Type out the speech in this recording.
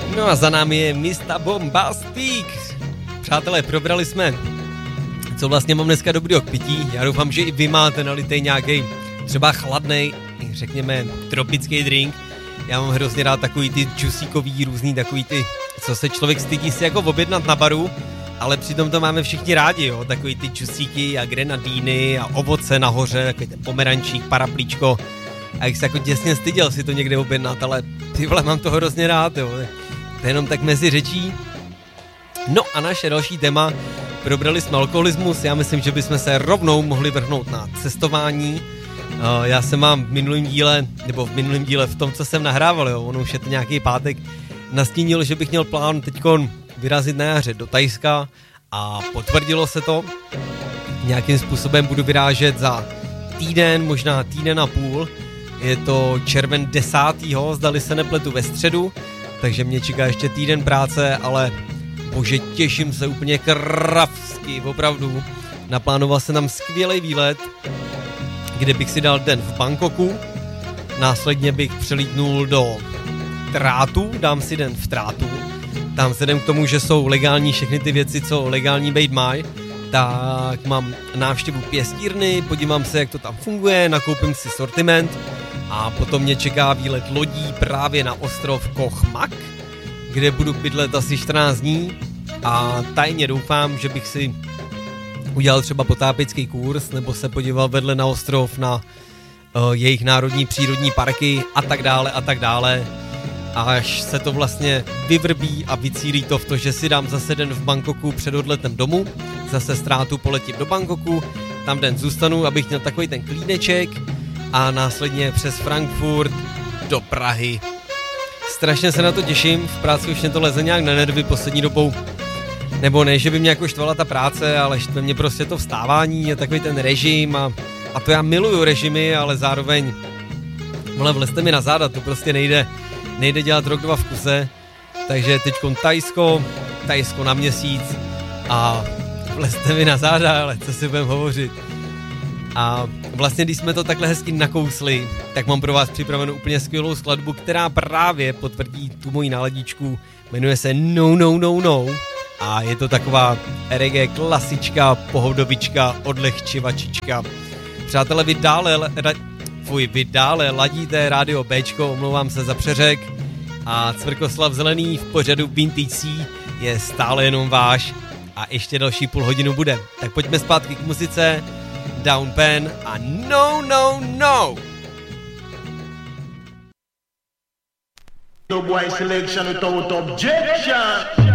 No a za námi je Mr. Bombastic. Přátelé, probrali jsme, co vlastně mám dneska dobrýho k pití. Já doufám, že i vy máte nalitej nějaký třeba chladnej, řekněme, tropický drink. Já mám hrozně rád takový ty džusíkový, různý takový ty, co se člověk stydí si jako objednat na baru, ale přitom to máme všichni rádi, jo. Takový ty džusíky a grenadíny a ovoce nahoře, takový ten pomerančík, paraplíčko. A jak se jako těsně styděl si to někde objednat, ale ty vole, mám to hrozně rád, jo. To je jenom tak mezi řečí. No a naše další téma, probrali jsme alkoholismus, já myslím, že bychom se rovnou mohli vrhnout na cestování. Já jsem vám v minulém díle, v tom, co jsem nahrával, jo, ono už je to nějaký pátek, nastínil, že bych měl plán teďkon vyrazit na jaře do Thajska a potvrdilo se to. Nějakým způsobem budu vyrážet za týden, možná týden a půl. Je to červen 10. zdali se nepletu ve středu, takže mě čeká ještě týden práce, ale bože, těším se úplně kravsky, opravdu. Naplánoval jsem tam skvělý výlet, kde bych si dal den v Bangkoku, následně bych přelítnul do Trátu, dám si den v Trátu, tam vzhledem k tomu, že jsou legální všechny ty věci, co legální být mají, tak mám návštěvu pěstírny, podívám se, jak to tam funguje, nakoupím si sortiment a potom mě čeká výlet lodí právě na ostrov Koh Mak, kde budu bydlet asi 14 dní a tajně doufám, že bych si udělal třeba potápěcký kurz nebo se podíval vedle na ostrov na jejich národní přírodní parky a tak dále. Až se to vlastně vyvrbí a vycílí to v to, že si dám zase den v Bangkoku před odletem domů, zase z Trátu poletím do Bangkoku, tam den zůstanu, abych měl takový ten klídeček a následně přes Frankfurt do Prahy. Strašně se na to těším, v práci už mě to leze nějak na nervy poslední dobou. Nebo ne, že by mě jako štvala ta práce, ale štve mě prostě to vstávání, je takový ten režim a to já miluju režimy, ale zároveň vlezte mi na záda, to prostě nejde dělat rok, dva v kuse, takže teďkon Thajsko na měsíc a vlezte mi na záda, ale co si budeme hovořit. A vlastně, když jsme to takhle hezky nakousli, tak mám pro vás připravenou úplně skvělou skladbu, která právě potvrdí tu moji náladičku, jmenuje se No. A je to taková reggae klasička, pohodovička, odlehčivačička. Přátelé, vy dále ladíte rádio Bčko, omlouvám se za přeřek. A Cvrkoslav Zelený v pořadu Vintage C je stále jenom váš a ještě další půl hodinu bude. Tak pojďme zpátky k muzice, Down Pen a No. No boy selection without objection.